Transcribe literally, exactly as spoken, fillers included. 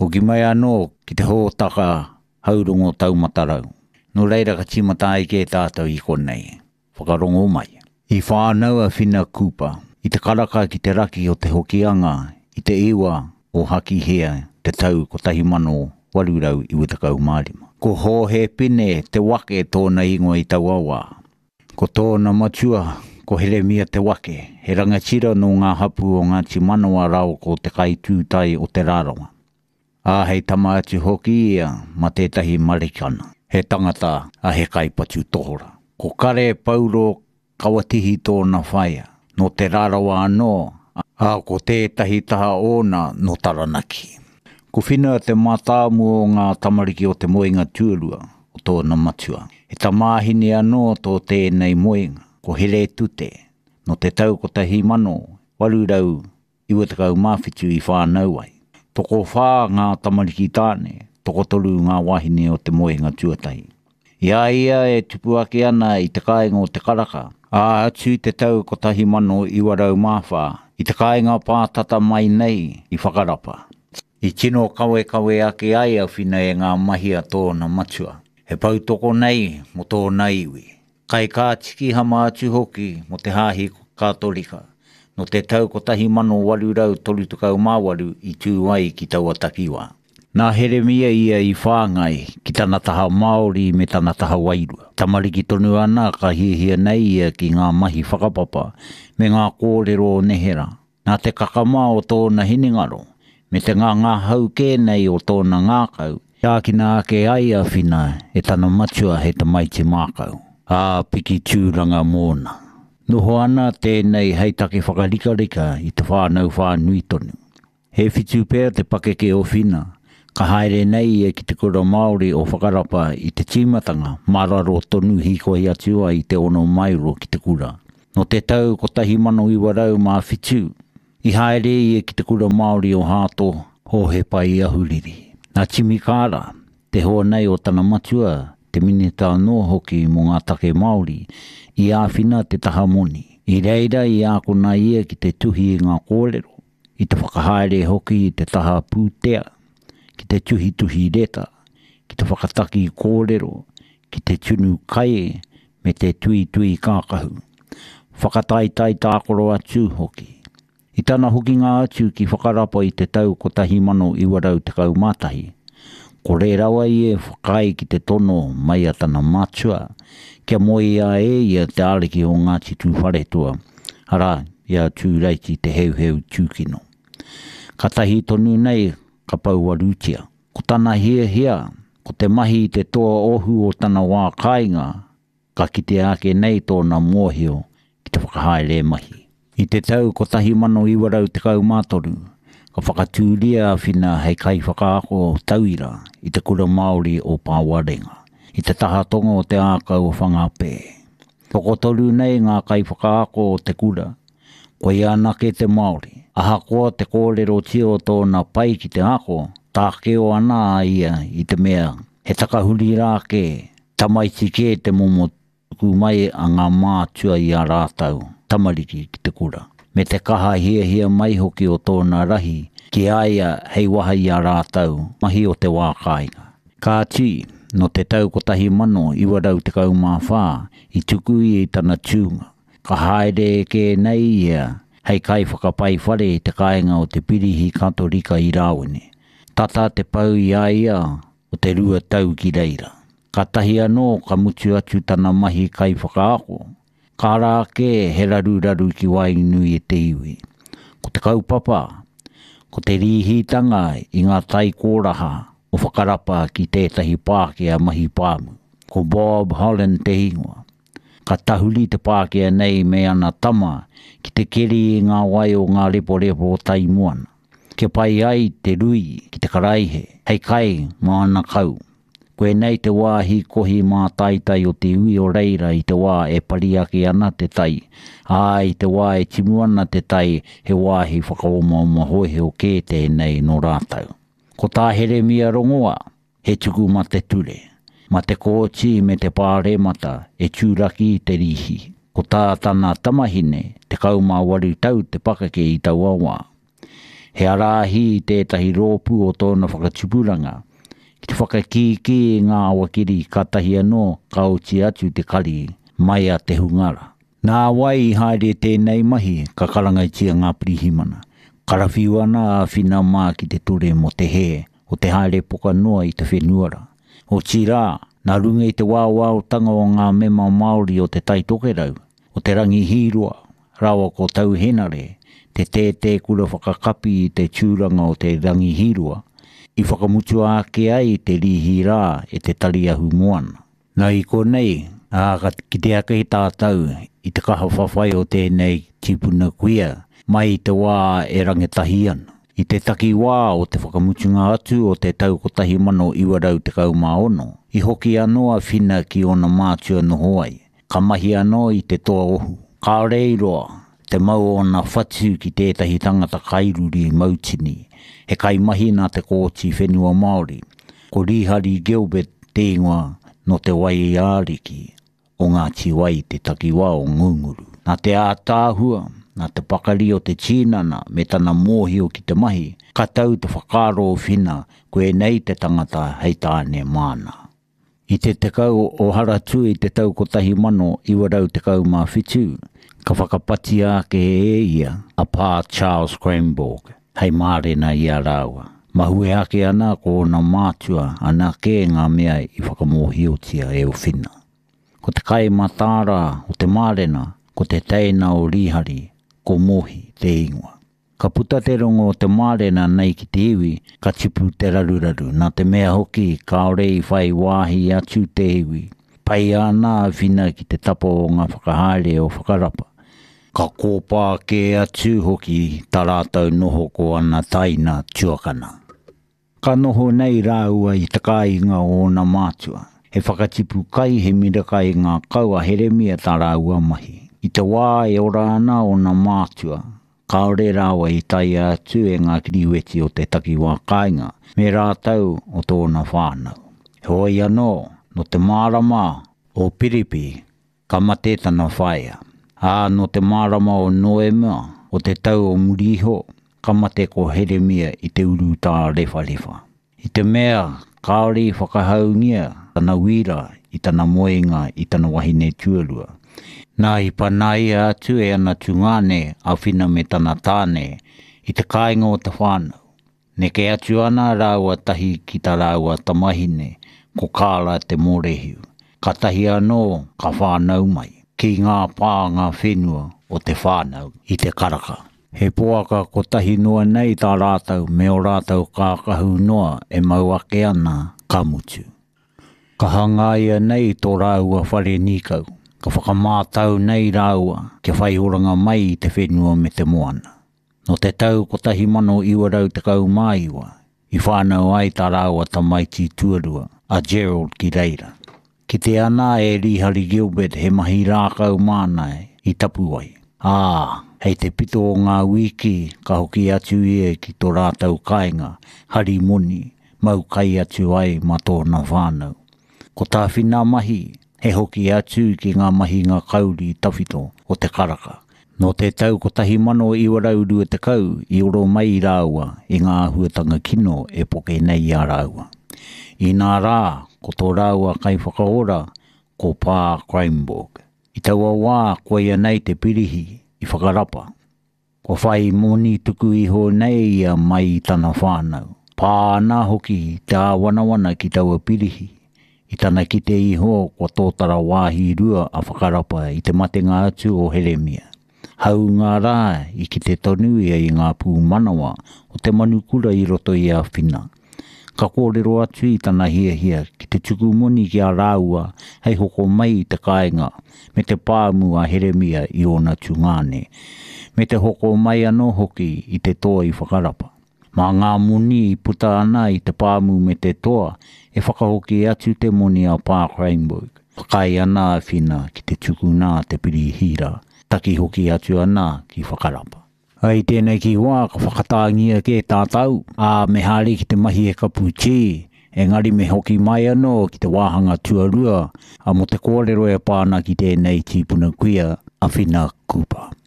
Hoki mai anō ki te hōtaka haurungo taumatarau. No reira ka timata i ke tātou i konei. Whakarongo mai. I whānau a whina kupa. I te karaka ki te raki o te hokianga. I te iwa o haki hea te tau ko tahi mano walurau i witakau mārima. Ko ho he pine te wake tōna ingo i tau awa. Ko tōna matua ko Heremia te wake. He rangatira no ngā hapu o ngā timanoa rau ko te kai tūtai o te rāronga. A hei tama atu hoki ia ma tētahi marikana. He tangata a he kaipatu tohora. Ko kare Paulo kawatihi tōna whaia. No te rarawa anō, a ko tētahi taha ona no taranaki. Ko whina te mātāmu o ngā tamariki o te moenga tuarua o tōna matua. He tamāhine anō tō tēnei moenga. Ko here tute, no te tau ko tahi mano, walurau i watakau mawhitu i whānau ai. Toko whā ngā tamariki tāne, toko tolu ngā wahine o te moenga tuatahi. Ia ia e tupu ake ana i te kāinga o te karaka. A atu te tau ko tahi mano i warau mawha, i te kāinga pātata mai nei i whakarapa. I tino kawe kawe ake ai a whina e ngā mahi a tōna matua. He pau toko nei mo tōna iwi. Kai kā tiki hama atu hoki mo te hāhi kātolika. No te tau ko tahi mano walurau tolu tukau māwaru i tūwai ki taua takiwa. Nā Heremia ia i whāngai ki tana taha Māori me tana taha wairua. Tamariki tonu ana ka hiehia nei ia ki ngā mahi whakapapa me ngā kōrero o nehera. Nā te kakama o tōna hiningaro me te ngā ngā hau kēnei o tōna ngākau. Ia ki nā ake ai a whina e tana matua he te maiti mākau. A piki tūranga mōna. Noho ana tēnei hei take whakarika-rika i te whānau whānui tonu. He whitu pēr te pakeke o whina. Ka haere nei e ki te kura Māori o whakarapa i te tīmatanga mararo tonu hikohi atua i te ono mairo ki te kura. No te tau ko tahi mano i warau mā whitu. I haere e ki te kura Māori o hāto ho he pai ahuriri. Nā Timikara, te hoa nei o tana matua, te minita no hoki mo ngā take Māori, i āwhina te taha moni. I reira i ākona ia ki te tuhi i ngā kōrero, i te whakahaere hoki i te taha pūtea, ki te tuhi tuhi reta, ki te whakataki i kōrero, ki te tunu kai, me te tui tui kākahu. Whakatai tai tākoro atu hoki. I tana hoki ngā atu ki whakarapa i te tau ko tahi mano i warau te kau mātahi. Ko re rawa i e whakai ki te tono mai a tana matua, kia moi a e ia te ariki o Ngāti Tūwharetua, hara ia tūreiti te heu heu tūkino. Ka tahi tonu nei ka pauarutia. Ko tana hia hia, ko te mahi te toa ohu o tana wā kāinga, ka kite ake nei tōna mōhio ki te whakahaere mahi. I te tau ko tahi mano i warau te kau mātoru, ka whakatūria a whina hei kai whakaako tauira i te kura Māori o Pāwarenga, i te taha tonga o te ākau o whangapē. Toko toru nei ngā kai whakaako o te kura, ko i anake te Māori. Aha koa te kōrero tio tōna pai ki te ako, tākeo ana ia i te mea. He takahuri rāke, tamaiti ke te momo tuku mai a ngā mātua i a rātau, tamariki ki te kura. Me te kaha hia hia mai hoki o tōna rahi, ki aia hei waha i a rātau, mahi o te wākainga. Kā tī, no te tau ko tahi mano i warau te kau mā whā, i tuku i tana tūnga. Ka haere ke nei ia, hei kai whakapai whare i te kāinga o te pirihi katorika i Rāwene. Tata te pau i a ia o te rua tau ki reira. Ka tahi anō ka mutu atu tana mahi kai whakaako. Ka rā ke he raru raru ki wai nui e te iwi. Ko te kaupapa, ko te rihitanga i ngā tai kōraha o whakarapa ki tētahi Pākehā mahi pāmu. Ko Bob Holland te ingoa. Ka tahuri te Pākehā nei me ana tama ki te keri i ngā wai o ngā repo repo o tai moana. Ke pai ai te rui ki te karaihe, hei kai mā ana kau. Koe nei te wāhi kohi mā taitai o te ui o reira i te wā e pariake ana te tai, a i te wā e timu ana te tai he wāhi whakaoma o mahohe o kē tēnei no rātau. Ko tā Heremia rongoa, he tuku ma te ture, ma te kōti me te pāremata e tūraki i te rihi. Ko tā tana tamahine te kaumā waru tau te pakake i tau awā. He arahi tētahi rōpu o tōna whakatupuranga. Ki te whakakiki ngā awakiri katahi anō ka oti atu te kari mai a te hungara. Nā wai I haere tēnei mahi ka karangaitia ngā pirihimana. Karawhiwana a whina mā ki te ture mo te he o te haere poka noa I te whenuara. O tira, nā runga I te wāwāutanga o ngā mema Māori o te taitokerau, o te rangi hirua, rawa ko tau henare, te tētē kura whakakapi I te tūranga o te rangi hirua, I whakamutu ake ai te rihira e te tariahu moana. Nā I konei, a ki te ake I tātau I te kaha whawhai o tēnei tipuna kuia, mai I te wā e rangetahi ana. I te taki wā o te whakamutunga atu o te tau kotahi mano iwarau te kaumāono, I hoki anō a whina ki ona mātua noho ai, ka mahi anō I te toa ohu. Ka reiroa, te mau o na whatu ki tētahi tangata kairuri mautini, he kai mahi nā te kōti whenua Māori, ko Rihari Gilbert te ingoa no te wai āriki, o ngā tiwai te takiwā o ngunguru. Nā te ātāhua, nā te pakari o te tīnana me tana mōhio ki te mahi, ka tau te whakaro o whina koe nei te tangata hei tāne māna. I te tekau o haratu I te tau kotahi mano iwarau te kau mā whitu, ka whakapati ake e ia a pā Charles Cranborg, hei mārena I a rāua. Mahue ake ana ko ona mātua ana ke ngā mea I whakamōhiotia e o whina. Ko te kai matāra o te mārena, ko te teina o Rihari, ko mohi te ingoa. Ka puta te rongo o te mārena nei ki te iwi, ka tipu te raruraru, nā te mea hoki ka orei whai wāhi atu te iwi. Pai ana whina ki te tapo o ngā whakahaere o whakarapa. Ka kōpā ke atu hoki tā rātau noho ko ana taina tuakana. Ka noho nei rāua I te kāinga o na mātua. He whakatipu kai he mirakai ngā kaua heremia tā rāua mahi. I te wā e ora ana o na mātua, ka ore rāua I tai atu e ngā kiriweti o te takiwā kāinga, me rātau o tōna whānau. Hoi anō, no te mārama o Piripi, ka mate tana whaia. Ā no te mārama o Noema, o te tau o Muriho, ka mate ko Heremia I te uru tā rewa rewa. I te mea, ka ore whakahaungia, tana wira I tana moenga I tana wahine tuarua. Nā I panai atu e ana tungane a whina me tana tāne I te kāinga o te whānau. Ne ke atu ana rāua tahi ki ta rāua tamahine ko kāla te mōrehiu. Ka tahi anō ka whānau mai ki ngā pā ngā whenua o te whānau I te karaka. He poaka ko tahi noa nei tā rātau me o rātau kākahu noa e mau ake ana ka mutu. Ka hangaia nei tō rāua whare nikau. Ka whakamātau nei rāua ke whai oranga mai I te whenua me te moana. No te tau ko tahi mano iwarau te kau māiwa, I whānau ai tā rāua tamaiti tuarua, a Gerald ki reira. Ki te ana e Rihari Gilbert he mahi rākau mānai I tapu ai. Ā, hei te pito o ngā wiki ka hoki atu ie ki tō rātau kāinga, hari moni, mau kai atu ai ma tōna whānau. Ko tā whina mahi, he hoki atu ki ngā mahi ngā kauri tawhito o te karaka. No te tau ko tahi mano iwarau rua te kau I oro mai rāua I ngā ahuatanga kino e poke nei a rāua. I nā rā, ko tō rāua kai whakaora, ko pā Cranborg. I taua wā koia nei te pirihi I whakarapa. Ko whai moni tuku iho nei ia mai I tana whānau. Pā ana hoki te āwanawana ki taua pirihi. I tana ki te iho ko tōtara wāhi rua a whakarapa I te matenga atu o Heremia. Hau ngā rā I ki te tonu ia I ngā pū manawa o te manukura I roto I a whina. Ka kōrero atu I tana hia hia ki te tuku moni ki a rāua hei hoko mai I te kāinga me te pāmu a Heremia I ona tungane. Me te hoko mai anō hoki I te toa I whakarapa. Mā ngā moni I puta ana I te pāmu me te toa e whakahoki atu te moni a pā Cranborg. Whakai ana a whina ki te tuku nā te pirihira. Taki hoki atu ana ki whakarapa. Ai tēnei ki wā ka whakatāngia ke tātau, a me hāre ki te mahi e kapuchi, engari me hoki mai anō ki te wāhanga tuarua, a mo te kōrero e pāna ki tēnei tīpuna kuia, a whina kupa.